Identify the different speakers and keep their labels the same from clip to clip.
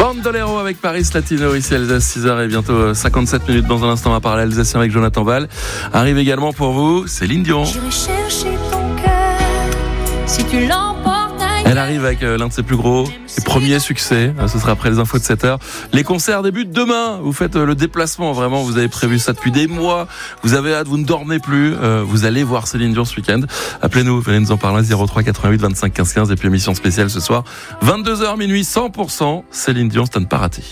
Speaker 1: Bandolero avec Paris Latino, ici Alsace, 6h et bientôt 57 minutes. Dans un instant, on va parler alsacien avec Jonathan Val. Arrive également pour vous Céline Dion.
Speaker 2: J'irai chercher ton cœur si tu l'emportes ailleurs.
Speaker 1: Elle arrive avec l'un de ses plus gros et premiers succès. Ce sera après les infos de 7h. Les concerts débutent demain. Vous faites le déplacement, vraiment. Vous avez prévu ça depuis des mois. Vous avez hâte, vous ne dormez plus. Vous allez voir Céline Dion ce week-end. Appelez-nous, venez nous en parler. 03 88 25 15 15. Et puis émission spéciale ce soir. 22h minuit, 100%. Céline Dion, c'est à ne pas rater.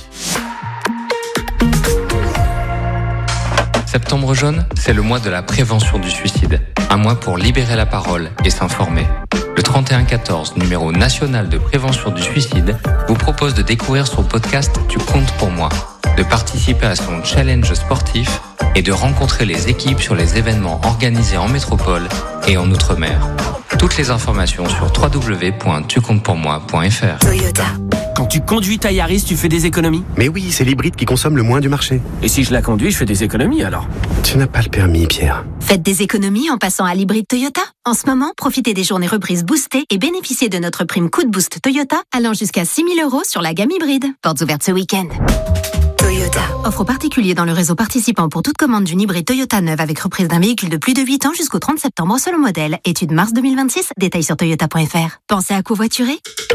Speaker 3: Septembre jaune, c'est le mois de la prévention du suicide. Un mois pour libérer la parole et s'informer. Le 3114, numéro national de prévention du suicide, vous propose de découvrir son podcast Tu comptes pour moi, de participer à son challenge sportif et de rencontrer les équipes sur les événements organisés en métropole et en Outre-mer. Toutes les informations sur www.tucomptepourmoi.fr.
Speaker 4: Toyota.
Speaker 5: Quand tu conduis ta Yaris, tu fais des économies.
Speaker 6: Mais oui, c'est l'hybride qui consomme le moins du marché.
Speaker 5: Et si je la conduis, je fais des économies alors.
Speaker 6: Tu n'as pas le permis, Pierre.
Speaker 4: Faites des économies en passant à l'hybride Toyota. En ce moment, profitez des journées reprises boostées et bénéficiez de notre prime coup de boost Toyota allant jusqu'à 6 000 € sur la gamme hybride. Portes ouvertes ce week-end. Toyota. Offre aux particuliers dans le réseau participant pour toute commande d'une hybride Toyota neuve avec reprise d'un véhicule de plus de 8 ans jusqu'au 30 septembre selon modèle. Étude mars 2026. Détails sur toyota.fr. Pensez à covoiturer ?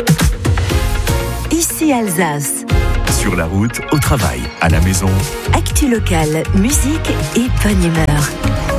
Speaker 4: Ici Alsace.
Speaker 7: Sur la route, au travail, à la maison.
Speaker 4: Actu locale, musique et bonne humeur.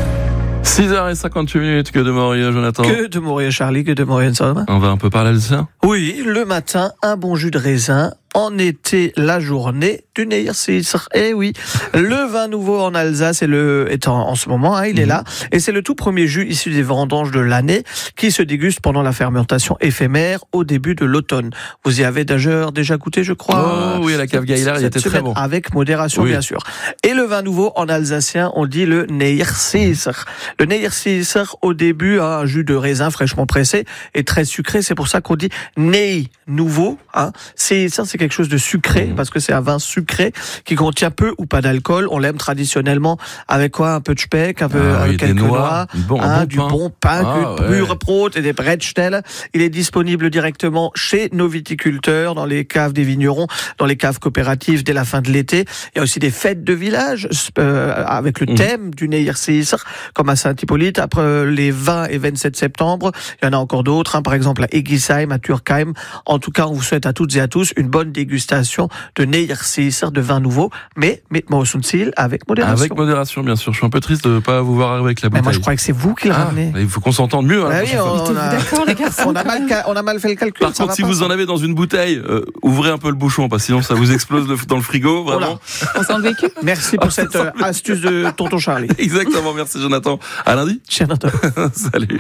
Speaker 1: 6h58 minutes. Que de mourir, Jonathan.
Speaker 8: Que de mourir, Charlie, que de mourir, Ensom.
Speaker 1: On va un peu parler alsacien.
Speaker 8: Oui, le matin, un bon jus de raisin. En été, la journée du Neiersiser. Eh oui, le vin nouveau en Alsace est en ce moment, il est là. Et c'est le tout premier jus issu des vendanges de l'année qui se déguste pendant la fermentation éphémère au début de l'automne. Vous y avez d'ailleurs déjà goûté, je crois.
Speaker 1: Oh oui, à la cave Gaillard, il était très bon.
Speaker 8: Avec modération,
Speaker 1: oui,
Speaker 8: bien sûr. Et le vin nouveau en alsacien, on dit le Neiersiser. Le Neiersiser, au début, un jus de raisin fraîchement pressé et très sucré. C'est pour ça qu'on dit Ney nouveau. C'est quelque chose de sucré, parce que c'est un vin sucré qui contient peu ou pas d'alcool. On l'aime traditionnellement avec quoi? Un peu de speck, un peu quelques noix, du bon pain, Brot et des brettstellen. Il est disponible directement chez nos viticulteurs, dans les caves des vignerons, dans les caves coopératives dès la fin de l'été. Il y a aussi des fêtes de village avec le thème du Neiersiser, comme à Saint-Hippolyte. Après les 20 et 27 septembre, il y en a encore d'autres, par exemple à Egisheim, à Turkheim. En tout cas, on vous souhaite à toutes et à tous une bonne dégustation de Neiersiser, de vin nouveau, mais mettez-moi au sounsil avec modération.
Speaker 1: Avec modération, bien sûr. Je suis un peu triste de ne pas vous voir arriver avec la bouteille.
Speaker 8: Mais moi, je croyais que c'est vous qui le ramenez.
Speaker 1: Il faut qu'on s'entende mieux.
Speaker 8: Oui, d'accord, les garçons. On a mal fait le calcul.
Speaker 1: Par contre, si vous en avez dans une bouteille, ouvrez un peu le bouchon, parce que sinon ça vous explose dans le frigo, vraiment.
Speaker 9: On s'en vécu.
Speaker 8: Merci pour cette astuce de tonton Charlie.
Speaker 1: Exactement, merci Jonathan. À lundi.
Speaker 8: Jonathan.
Speaker 1: Salut.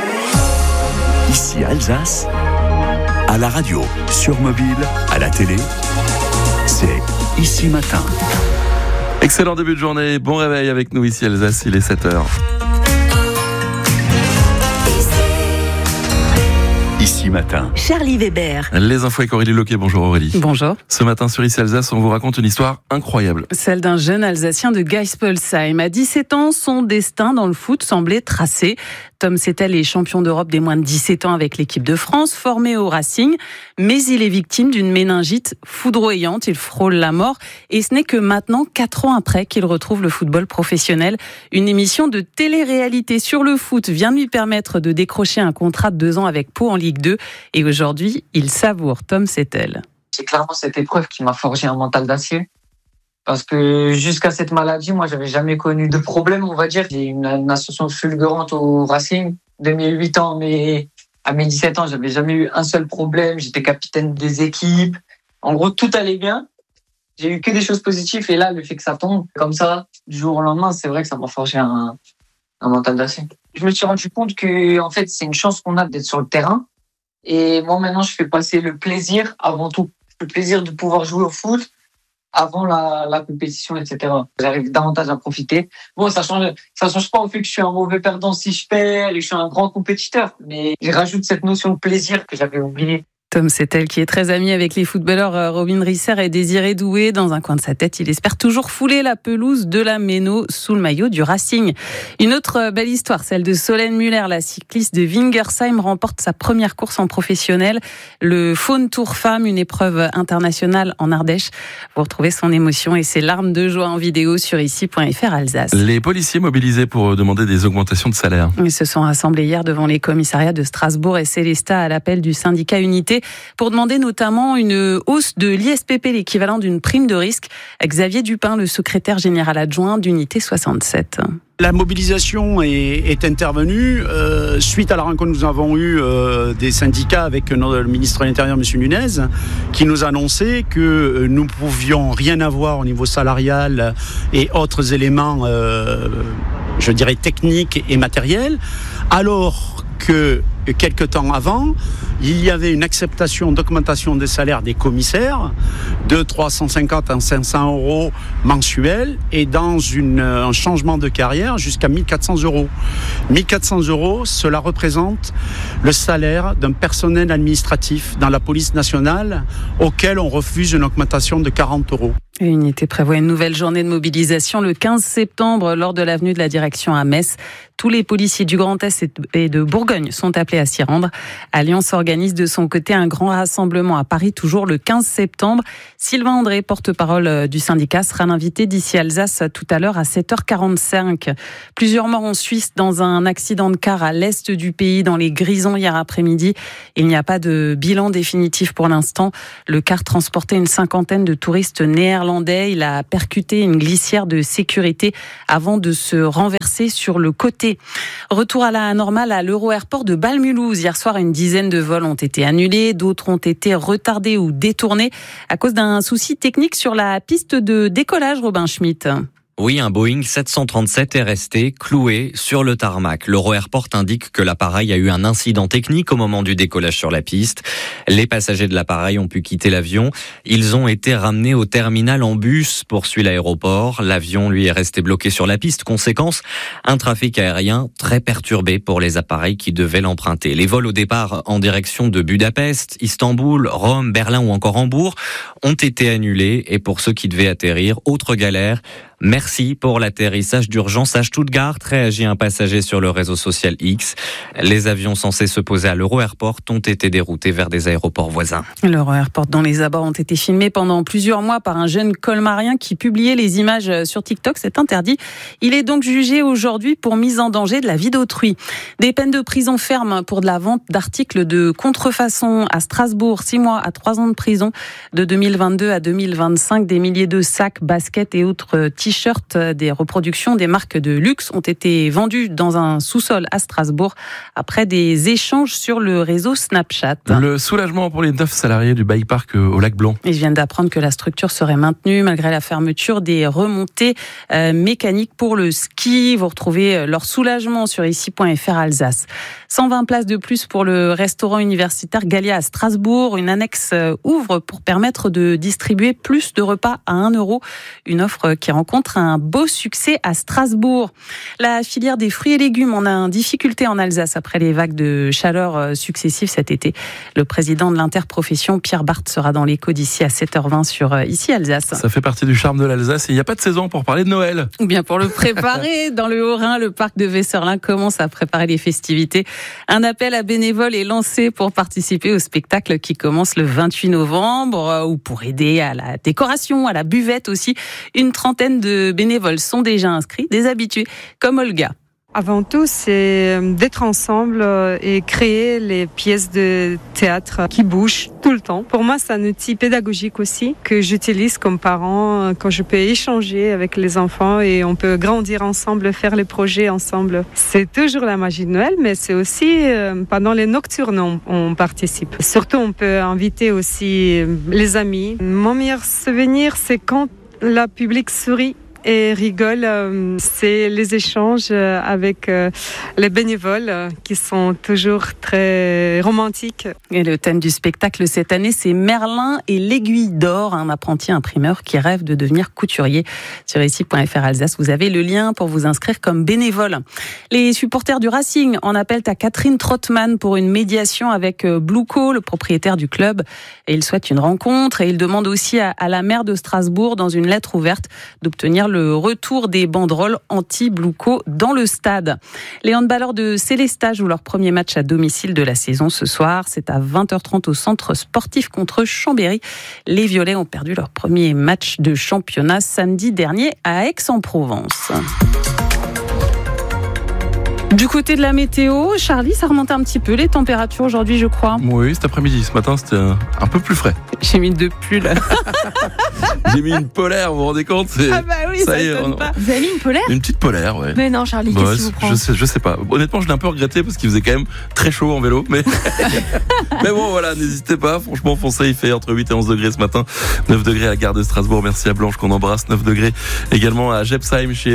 Speaker 7: Ici Alsace, à la radio, sur mobile, à la télé, c'est Ici Matin.
Speaker 1: Excellent début de journée, bon réveil avec nous ici Alsace, il est 7h.
Speaker 7: Ici Matin.
Speaker 4: Charlie Weber.
Speaker 1: Les infos avec Aurélie Loquet. Bonjour Aurélie.
Speaker 9: Bonjour.
Speaker 1: Ce matin sur Ici Alsace, on vous raconte une histoire incroyable.
Speaker 9: Celle d'un jeune Alsacien de Geispolsheim. À 17 ans, son destin dans le foot semblait tracé. Tom Settel est champion d'Europe des moins de 17 ans avec l'équipe de France, formé au Racing. Mais il est victime d'une méningite foudroyante. Il frôle la mort. Et ce n'est que maintenant, 4 ans après, qu'il retrouve le football professionnel. Une émission de télé-réalité sur le foot vient de lui permettre de décrocher un contrat de 2 ans avec Pau en Ligue 2. Et aujourd'hui, il savoure Tom Settel.
Speaker 10: C'est clairement cette épreuve qui m'a forgé un mental d'acier. Parce que jusqu'à cette maladie, moi, j'avais jamais connu de problème, on va dire. J'ai une ascension fulgurante au Racing, de mes 8 ans, mais à mes 17 ans, j'avais jamais eu un seul problème. J'étais capitaine des équipes. En gros, tout allait bien. J'ai eu que des choses positives. Et là, le fait que ça tombe comme ça, du jour au lendemain, c'est vrai que ça m'a forgé un mental d'acier. Je me suis rendu compte que, en fait, c'est une chance qu'on a d'être sur le terrain. Et moi, maintenant, je fais passer le plaisir avant tout. Le plaisir de pouvoir jouer au foot avant la compétition, etc. J'arrive davantage à profiter. Bon, ça change pas au fait que je suis un mauvais perdant si je perds et que je suis un grand compétiteur. Mais je rajoute cette notion de plaisir que j'avais oubliée.
Speaker 9: Tom Settel, qui est très ami avec les footballeurs Robin Risser et Désiré Doué. Dans un coin de sa tête, il espère toujours fouler la pelouse de la Méno sous le maillot du Racing. Une autre belle histoire, celle de Solène Muller, la cycliste de Wingersheim, remporte sa première course en professionnel, le Faune Tour Femmes, une épreuve internationale en Ardèche. Vous retrouvez son émotion et ses larmes de joie en vidéo sur ici.fr Alsace.
Speaker 1: Les policiers mobilisés pour demander des augmentations de salaire.
Speaker 9: Ils se sont rassemblés hier devant les commissariats de Strasbourg et Célestat à l'appel du syndicat Unité pour demander notamment une hausse de l'ISPP, l'équivalent d'une prime de risque. Xavier Dupin, le secrétaire général adjoint d'Unité 67.
Speaker 11: La mobilisation est intervenue suite à la rencontre que nous avons eue des syndicats avec le ministre de l'Intérieur, M. Nunez, qui nous a annoncé que nous ne pouvions rien avoir au niveau salarial et autres éléments, je dirais, techniques et matériels, alors que quelque temps avant, il y avait une acceptation d'augmentation des salaires des commissaires de 350 à 500 euros mensuels et dans un changement de carrière jusqu'à 1400 euros. 1400 euros, cela représente le salaire d'un personnel administratif dans la police nationale auquel on refuse une augmentation de 40 euros.
Speaker 9: L'unité prévoit une nouvelle journée de mobilisation le 15 septembre lors de l'avenue de la Direction à Metz. Tous les policiers du Grand Est et de Bourgogne sont appelés à s'y rendre. Alliance organise de son côté un grand rassemblement à Paris, toujours le 15 septembre. Sylvain André, porte-parole du syndicat, sera l'invité d'ici Alsace tout à l'heure à 7h45. Plusieurs morts en Suisse dans un accident de car à l'est du pays, dans les Grisons hier après-midi. Il n'y a pas de bilan définitif pour l'instant. Le car transportait une cinquantaine de touristes néerlandais. Il a percuté une glissière de sécurité avant de se renverser sur le côté. Retour à la normale à l'Euro-Airport de Bâle-Mulhouse. Hier soir, une dizaine de vols ont été annulés, d'autres ont été retardés ou détournés à cause d'un souci technique sur la piste de décollage, Robin Schmitt.
Speaker 12: Oui, un Boeing 737 est resté cloué sur le tarmac. L'Euro-Airport indique que l'appareil a eu un incident technique au moment du décollage sur la piste. Les passagers de l'appareil ont pu quitter l'avion. Ils ont été ramenés au terminal en bus, poursuit l'aéroport. L'avion, lui, est resté bloqué sur la piste. Conséquence, un trafic aérien très perturbé pour les appareils qui devaient l'emprunter. Les vols au départ en direction de Budapest, Istanbul, Rome, Berlin ou encore Hambourg ont été annulés. Et pour ceux qui devaient atterrir, autre galère. Merci pour l'atterrissage d'urgence à Stuttgart, réagit un passager sur le réseau social X. Les avions censés se poser à l'Euro-Airport ont été déroutés vers des aéroports voisins.
Speaker 9: L'Euro-Airport dont les abords ont été filmés pendant plusieurs mois par un jeune colmarien qui publiait les images sur TikTok, c'est interdit. Il est donc jugé aujourd'hui pour mise en danger de la vie d'autrui. Des peines de prison ferme pour de la vente d'articles de contrefaçon à Strasbourg, 6 mois à 3 ans de prison. De 2022 à 2025, des milliers de sacs, baskets et autres t-shirts, des reproductions des marques de luxe ont été vendus dans un sous-sol à Strasbourg après des échanges sur le réseau Snapchat.
Speaker 1: Le soulagement pour les 9 salariés du bike park au Lac Blanc.
Speaker 9: Ils viennent d'apprendre que la structure serait maintenue malgré la fermeture des remontées mécaniques pour le ski. Vous retrouvez leur soulagement sur ici.fr Alsace. 120 places de plus pour le restaurant universitaire Gallia à Strasbourg. Une annexe ouvre pour permettre de distribuer plus de repas à 1 €. Une offre qui rencontre un beau succès à Strasbourg. La filière des fruits et légumes en a en difficulté en Alsace après les vagues de chaleur successives cet été. Le président de l'interprofession, Pierre Barthes, sera dans l'écho d'ici à 7h20 sur Ici Alsace.
Speaker 1: Ça fait partie du charme de l'Alsace et il n'y a pas de saison pour parler de Noël.
Speaker 9: Ou bien pour le préparer. Dans le Haut-Rhin, le parc de Vesserlin commence à préparer les festivités. Un appel à bénévoles est lancé pour participer au spectacle qui commence le 28 novembre ou pour aider à la décoration, à la buvette aussi. Une trentaine de bénévoles sont déjà inscrits, des habitués comme Olga.
Speaker 13: Avant tout, c'est d'être ensemble et créer les pièces de théâtre qui bougent tout le temps. Pour moi, c'est un outil pédagogique aussi que j'utilise comme parent quand je peux échanger avec les enfants et on peut grandir ensemble, faire les projets ensemble. C'est toujours la magie de Noël, mais c'est aussi pendant les nocturnes on participe. Surtout, on peut inviter aussi les amis. Mon meilleur souvenir, c'est quand le public sourit et rigole. C'est les échanges avec les bénévoles qui sont toujours très romantiques.
Speaker 9: Et le thème du spectacle cette année, c'est Merlin et l'aiguille d'or, un apprenti imprimeur qui rêve de devenir couturier. Sur ici.fr Alsace, vous avez le lien pour vous inscrire comme bénévole. Les supporters du Racing en appellent à Catherine Trottmann pour une médiation avec Blueco, le propriétaire du club. Et ils souhaitent une rencontre et ils demandent aussi à la maire de Strasbourg, dans une lettre ouverte, d'obtenir le retour des banderoles anti-Blueco dans le stade. Les handballeurs de Célestat jouent leur premier match à domicile de la saison ce soir. C'est à 20h30 au centre sportif contre Chambéry. Les Violets ont perdu leur premier match de championnat samedi dernier à Aix-en-Provence. Du côté de la météo, Charlie, ça remonte un petit peu les températures aujourd'hui, je crois.
Speaker 1: Oui, cet après-midi, ce matin, c'était un peu plus frais.
Speaker 9: J'ai mis deux pulls.
Speaker 1: J'ai mis une polaire, vous vous rendez compte?
Speaker 9: Ah bah oui, ça étonne pas. Vous avez mis une polaire?
Speaker 1: Une petite polaire, ouais.
Speaker 9: Mais non, Charlie, qu'est-ce qui vous prend?
Speaker 1: Je sais pas. Honnêtement, je l'ai un peu regretté parce qu'il faisait quand même très chaud en vélo. Mais bon, voilà, n'hésitez pas. Franchement, foncez, il fait entre 8 et 11 degrés ce matin. 9 degrés à la gare de Strasbourg. Merci à Blanche qu'on embrasse. 9 degrés également à Jepsheim chez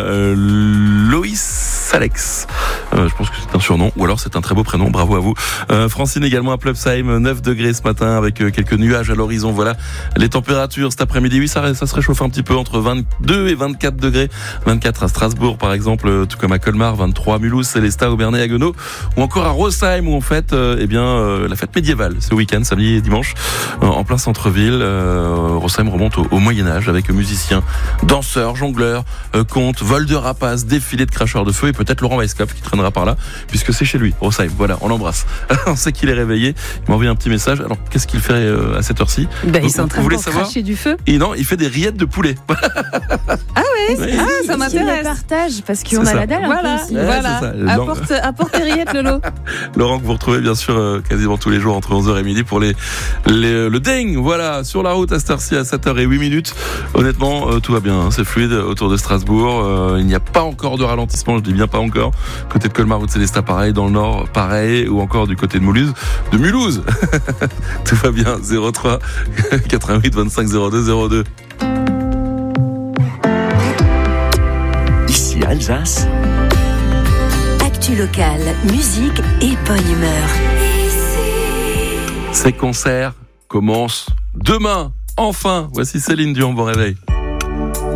Speaker 1: Loïs Alex. Je pense que c'est un surnom ou alors c'est un très beau prénom, bravo à vous. Francine également à Plebsheim, 9 degrés ce matin avec quelques nuages à l'horizon. Voilà les températures cet après-midi. Oui, ça se réchauffe un petit peu entre 22 et 24 degrés. 24 à Strasbourg par exemple, tout comme à Colmar, 23 à Mulhouse, Célestat, Aubernais, Haguenau ou encore à Rosheim où on fête la fête médiévale ce week-end, samedi et dimanche, en plein centre-ville. Rosheim remonte au Moyen-Âge avec musiciens, danseurs, jongleurs, contes, vols de rapaces, défilés de cracheurs de feu et peut-être Laurent Weisskopf qui traînera par là, puisque c'est chez lui, Rosheim. Voilà, on l'embrasse. On sait qu'il est réveillé. Il m'a envoyé un petit message. Alors, qu'est-ce qu'il fait à cette heure-ci?
Speaker 9: Il est en train de cracher du feu.
Speaker 1: Et non, il fait des rillettes de poulet.
Speaker 9: Ah ouais, oui. Ça m'intéresse.
Speaker 14: Le partage, parce qu'on a la dalle.
Speaker 9: Voilà. Apporte tes rillettes, Lolo.
Speaker 1: Laurent, que vous retrouvez bien sûr quasiment tous les jours entre 11h et midi pour le ding. Voilà, sur la route à cette heure-ci à 7h08. Honnêtement, tout va bien. Hein, c'est fluide autour de Strasbourg. Il n'y a pas encore de ralentissement. Je dis bien pas encore. Côté de Colmar ou de Célestat, pareil. Dans le nord, pareil. Ou encore du côté de Mulhouse. Tout va bien. 03 88 25 02 02.
Speaker 7: Ici Alsace.
Speaker 4: Actu locale, musique et bonne humeur.
Speaker 1: Ces concerts commencent demain. Enfin, voici Céline Dion, bon réveil.